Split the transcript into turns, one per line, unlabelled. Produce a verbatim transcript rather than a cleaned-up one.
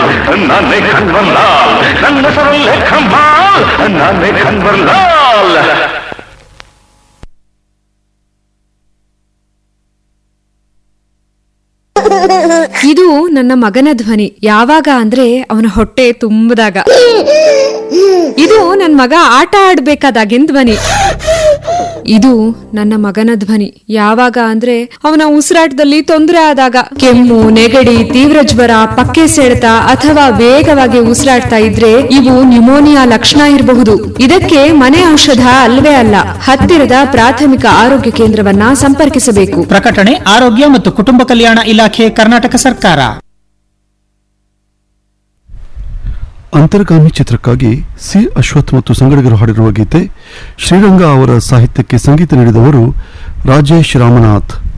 ನಾನೇ ಕನ್ವರ್ಲಾಲ್, ನನ್ನ ಹೆಸರಲ್ಲೇ ಕಮಾಲ್, ನಾನೇ ಕನ್ವರ್ಲಾಲ್.
ಇದು ನನ್ನ ಮಗನ ಧ್ವನಿ. ಯಾವಾಗ ಅಂದ್ರೆ ಅವನ ಹೊಟ್ಟೆ ತುಂಬದಾಗ. ಇದು ನನ್ನ ಮಗ ಆಟ ಆಡ್ಬೇಕಾದಾಗಿನ ಧ್ವನಿ. ಇದು ನನ್ನ ಮಗನ ಧ್ವನಿ. ಯಾವಾಗ ಅಂದ್ರೆ ಅವನ ಉಸಿರಾಟದಲ್ಲಿ ತೊಂದರೆ ಆದಾಗ, ಕೆಮ್ಮು, ನೆಗಡಿ, ತೀವ್ರ ಜ್ವರ, ಪಕ್ಕೆ ಸೆಳೆತ ಅಥವಾ ವೇಗವಾಗಿ ಉಸಿರಾಡ್ತಾ ಇದ್ರೆ ಇವು ನ್ಯೂಮೋನಿಯಾ ಲಕ್ಷಣ ಇರಬಹುದು. ಇದಕ್ಕೆ ಮನೆ ಔಷಧ ಅಲ್ವೇ ಅಲ್ಲ. ಹತ್ತಿರದ ಪ್ರಾಥಮಿಕ ಆರೋಗ್ಯ ಕೇಂದ್ರವನ್ನ ಸಂಪರ್ಕಿಸಬೇಕು.
ಪ್ರಕಟಣೆ ಆರೋಗ್ಯ ಮತ್ತು ಕುಟುಂಬ ಕಲ್ಯಾಣ ಇಲಾಖೆ, ಕರ್ನಾಟಕ ಸರ್ಕಾರ.
ಅಂತರ್ಗಾಮಿ ಚಿತ್ರಕ್ಕಾಗಿ ಸಿ ಅಶ್ವಥ್ ಮತ್ತು ಸಂಗಡಿಗರು ಹಾಡಿರುವ ಗೀತೆ. ಶ್ರೀರಂಗ ಅವರ ಸಾಹಿತ್ಯಕ್ಕೆ ಸಂಗೀತ ನೀಡಿದವರು ರಾಜೇಶ್ ರಾಮನಾಥ್.